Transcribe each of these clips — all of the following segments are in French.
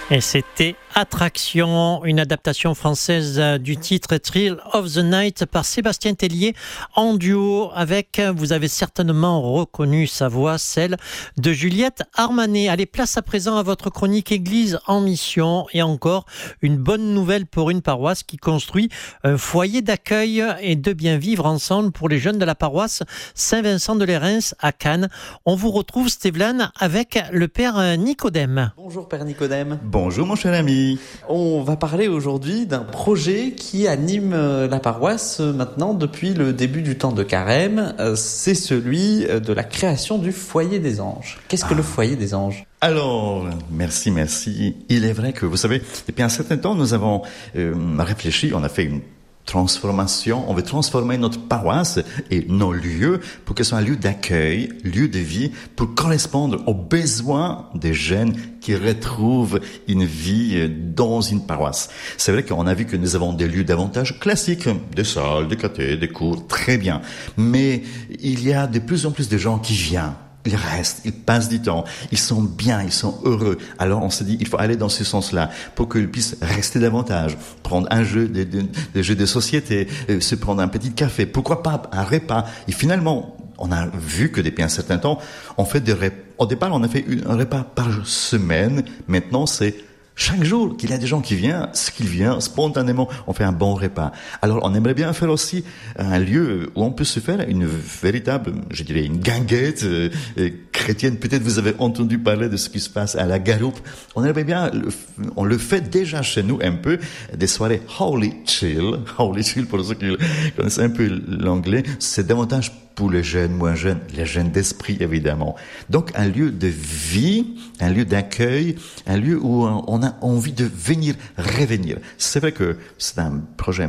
Et c'était Attraction, une adaptation française du titre Thrill of the Night par Sébastien Tellier en duo avec, vous avez certainement reconnu sa voix, celle de Juliette Armanet. Allez, place à présent à votre chronique Église en mission et encore une bonne nouvelle pour une paroisse qui construit un foyer d'accueil et de bien vivre ensemble pour les jeunes de la paroisse Saint-Vincent de Lérins à Cannes. On vous retrouve, Stéphane, avec le Père Nicodème. Bonjour Père Nicodème. Bonjour mon cher ami. On va parler aujourd'hui d'un projet qui anime la paroisse maintenant depuis le début du temps de Carême. C'est celui de la création du foyer des anges. Qu'est-ce que le foyer des anges ? Alors, merci. Il est vrai que, vous savez, depuis un certain temps, nous avons réfléchi, on a fait une transformation, on veut transformer notre paroisse et nos lieux pour que ce soit un lieu d'accueil, lieu de vie, pour correspondre aux besoins des jeunes qui retrouvent une vie dans une paroisse. C'est vrai qu'on a vu que nous avons des lieux davantage classiques, des salles, des catés, des cours, très bien. Mais il y a de plus en plus de gens qui viennent. Ils restent, ils passent du temps, ils sont bien, ils sont heureux. Alors on se dit, il faut aller dans ce sens-là pour qu'ils puissent rester davantage, prendre un jeu, des jeux de société, se prendre un petit café, pourquoi pas un repas. Et finalement, on a vu que depuis un certain temps, on fait des repas. Au départ, on a fait un repas par semaine. Maintenant, c'est chaque jour qu'il y a des gens qui viennent, spontanément, on fait un bon repas. Alors, on aimerait bien faire aussi un lieu où on peut se faire une véritable, je dirais, une guinguette chrétienne. Peut-être vous avez entendu parler de ce qui se passe à la Garoupe. On aimerait bien, on le fait déjà chez nous un peu, des soirées Holy Chill. Holy Chill, pour ceux qui connaissent un peu l'anglais, c'est davantage pour les jeunes, moins jeunes, les jeunes d'esprit, évidemment. Donc, un lieu de vie, un lieu d'accueil, un lieu où on a envie de venir revenir. C'est vrai que c'est un projet.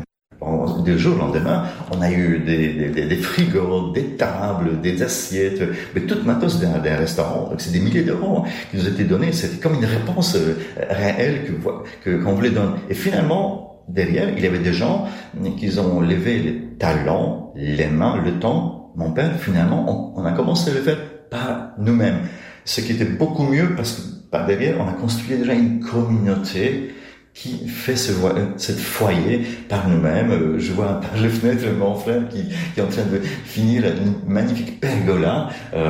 Du jour au lendemain, on a eu des frigos, des tables, des assiettes, mais tout matos d'un restaurant. Donc c'est des milliers d'euros qui nous étaient donnés. C'était comme une réponse réelle qu'on voulait donner. Et finalement, derrière, il y avait des gens qui ont levé les talents, les mains, le temps. Mon père, finalement, on a commencé à le faire par nous-mêmes. Ce qui était beaucoup mieux parce que par derrière, on a construit déjà une communauté qui fait cette foyer par nous-mêmes. Je vois par les fenêtres mon frère qui est en train de finir une magnifique pergola.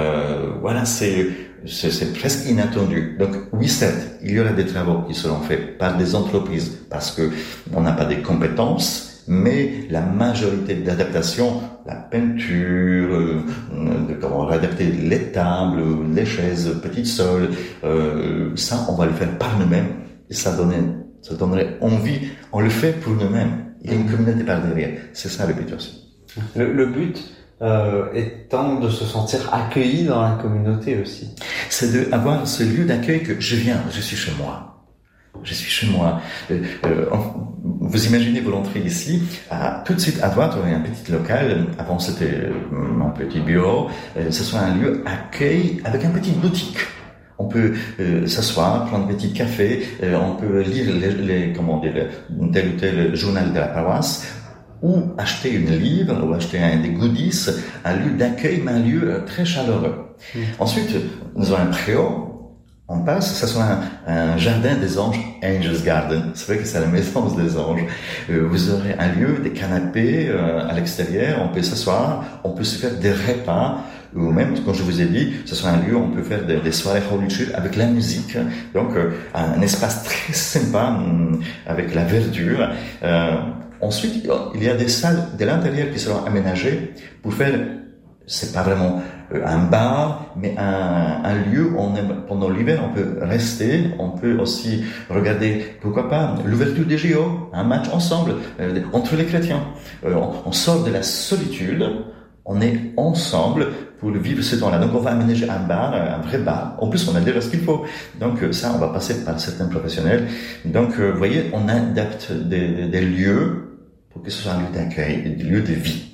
Voilà, c'est presque inattendu. Donc, oui, certes, il y aura des travaux qui seront faits par des entreprises parce que on n'a pas des compétences. Mais la majorité d'adaptation, la peinture, de comment réadapter les tables, les chaises, petites sols, ça, on va le faire par nous-mêmes. Et ça donnerait envie. On le fait pour nous-mêmes. Il y a une communauté par derrière. C'est ça le but aussi. Le but étant de se sentir accueilli dans la communauté aussi. C'est d'avoir ce lieu d'accueil que je suis chez moi. Je suis chez moi. Vous imaginez, vous l'entrez ici, tout de suite à droite, on a un petit local. Avant, c'était mon petit bureau. Ce soit un lieu accueil avec un petit boutique. On peut s'asseoir, prendre un petit café. On peut lire tel ou tel journal de la paroisse, ou acheter une livre, ou acheter des goodies. Un lieu d'accueil, mais un lieu très chaleureux. Ensuite, nous avons un préau. On passe, ça soit un jardin des anges, Angels Garden. C'est vrai que c'est la maison des anges. Vous aurez un lieu, des canapés à l'extérieur. On peut s'asseoir, on peut se faire des repas. Ou même, comme je vous ai dit, ce soit un lieu où on peut faire des soirées Holy Chill avec la musique. Donc, un espace très sympa avec la verdure. Ensuite, il y a des salles de l'intérieur qui seront aménagées pour faire, c'est pas vraiment un bar, mais un lieu où pendant l'hiver, on peut rester, on peut aussi regarder, pourquoi pas, l'ouverture des JO, un match ensemble, entre les chrétiens. On sort de la solitude, on est ensemble pour vivre ce temps-là. Donc on va aménager un bar, un vrai bar. En plus, on a déjà ce qu'il faut. Donc ça, on va passer par certains professionnels. Donc, vous voyez, on adapte des lieux pour que ce soit un lieu d'accueil, des lieux de vie.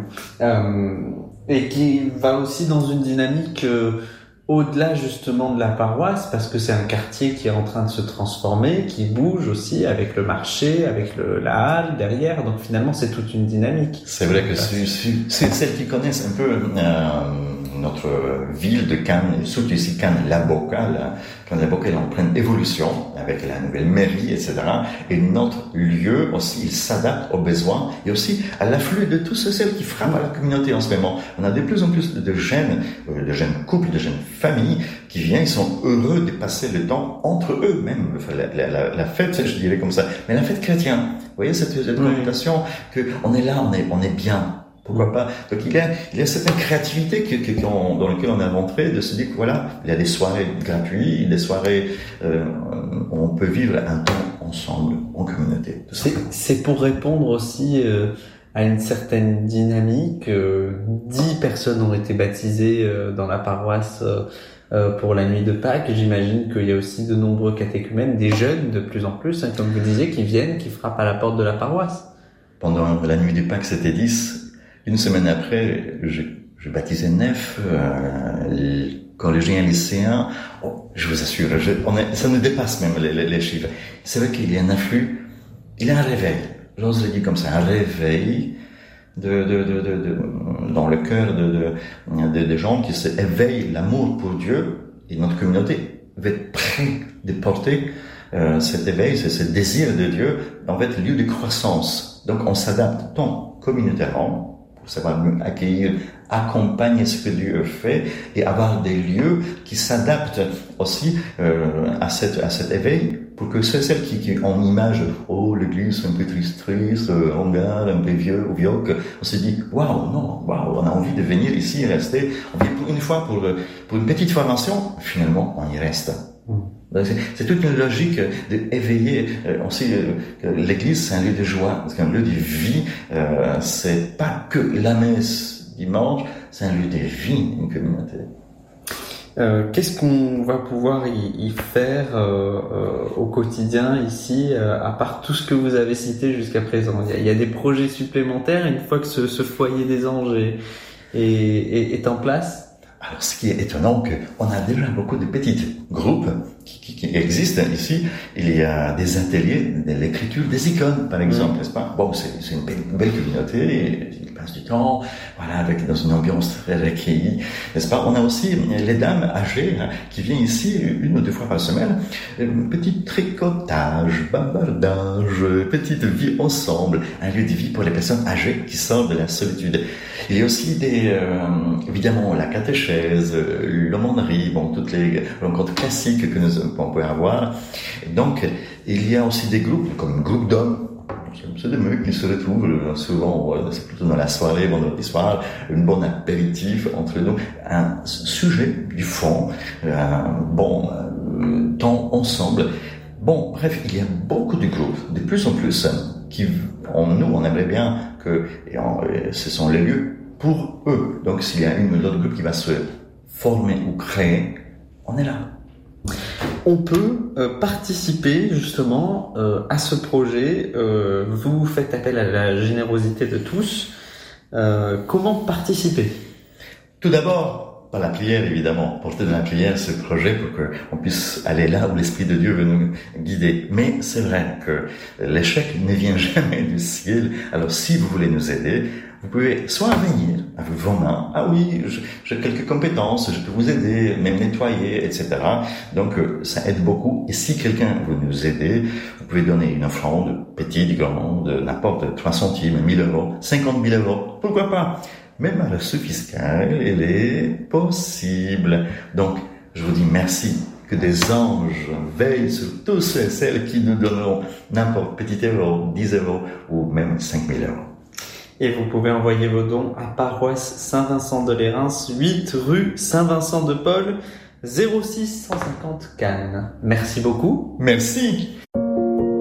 Et qui va aussi dans une dynamique au-delà justement de la paroisse, parce que c'est un quartier qui est en train de se transformer, qui bouge aussi avec le marché, avec la halle derrière. Donc finalement, c'est toute une dynamique. C'est vrai que c'est celles qui connaissent un peu notre ville de Cannes, et surtout ici Cannes-la-Boca, Cannes-la-Boca est en pleine évolution avec la nouvelle mairie, etc. Et notre lieu aussi, il s'adapte aux besoins et aussi à l'afflux de tous ceux qui frappent à la communauté en ce moment. On a de plus en plus de jeunes couples, de jeunes familles qui viennent, ils sont heureux de passer le temps entre eux même. Enfin, la fête, je dirais comme ça, mais la fête chrétienne. Vous voyez cette connotation que on est là, on est bien. Pourquoi pas? Donc il y a cette créativité dans laquelle on est rentré, de se dire que voilà, il y a des soirées gratuites, des soirées où on peut vivre un temps ensemble, en communauté. C'est pour répondre aussi à une certaine dynamique. 10 personnes ont été baptisées dans la paroisse pour la nuit de Pâques. J'imagine qu'il y a aussi de nombreux catéchumènes, des jeunes de plus en plus, comme vous disiez, qui viennent, qui frappent à la porte de la paroisse. Pendant la nuit de Pâques, c'était 10. Une semaine après, je baptisais 9 collégiens lycéens. Oh, je vous assure, ça nous dépasse même les chiffres. C'est vrai qu'il y a un afflux, il y a un réveil. J'ose le dire comme ça, un réveil dans le cœur de gens qui se éveillent l'amour pour Dieu, et notre communauté va être prête de porter cet éveil, ce désir de Dieu, en fait, lieu de croissance. Donc, on s'adapte tant communautairement, pour savoir mieux accueillir, accompagner ce que Dieu fait, et avoir des lieux qui s'adaptent aussi à cet éveil, pour que celles qui ont l'image, oh, l'église c'est un peu triste, on regarde un peu vieux ou vieille, on se dit, waouh, on a envie de venir ici et rester. On vient pour une fois pour une petite formation, finalement, on y reste. C'est toute une logique d'éveiller aussi que l'église, c'est un lieu de joie, c'est un lieu de vie, c'est pas que la messe dimanche, c'est un lieu de vie, une communauté. Qu'est-ce qu'on va pouvoir y faire au quotidien ici, à part tout ce que vous avez cité jusqu'à présent? Il y a des projets supplémentaires une fois que ce foyer des anges est en place? Alors, ce qui est étonnant, qu'on a déjà beaucoup de petits groupes qui existent ici. Il y a des ateliers de l'écriture des icônes, par exemple, n'est-ce pas? Bon, c'est une belle communauté, ils passent du temps, voilà, dans une ambiance très recueillie, n'est-ce pas? On a aussi les dames âgées, qui viennent ici 1 ou 2 fois par semaine, petit tricotage, bavardage, petite vie ensemble, un lieu de vie pour les personnes âgées qui sortent de la solitude. Il y a aussi évidemment, la catéchèse, l'aumônerie, bon, toutes les rencontres classiques qu'on peut avoir. Donc, il y a aussi des groupes, comme un groupe d'hommes. C'est des mecs qui se retrouvent souvent, c'est plutôt dans la soirée, vendredi soir, une bonne apéritif entre nous, un sujet du fond, temps ensemble. Bon, bref, il y a beaucoup de groupes, de plus en plus, on aimerait bien ce sont les lieux pour eux. Donc, s'il y a une ou l'autre groupe qui va se former ou créer, on est là. On peut participer justement à ce projet. Vous faites appel à la générosité de tous. Comment participer? Tout d'abord, par la prière, évidemment. Porter dans la prière ce projet pour qu'on puisse aller là où l'Esprit de Dieu veut nous guider. Mais c'est vrai que l'échec ne vient jamais du ciel. Alors, si vous voulez nous aider, vous pouvez soit venir avec vos mains. Ah oui, j'ai quelques compétences, je peux vous aider, même nettoyer, etc. Donc, ça aide beaucoup. Et si quelqu'un veut nous aider, vous pouvez donner une offrande, petite, grande, n'importe, 3 centimes, 1 000 euros, 50 000 euros. Pourquoi pas? Même à reçu fiscal, il est possible. Donc, je vous dis merci. Que des anges veillent sur tous ceux et celles qui nous donneront n'importe petit euro, 10 euros ou même 5 000 euros. Et vous pouvez envoyer vos dons à paroisse Saint-Vincent de Lérins, 8 rue Saint-Vincent de Paul, 06 150 Cannes. Merci beaucoup. Merci.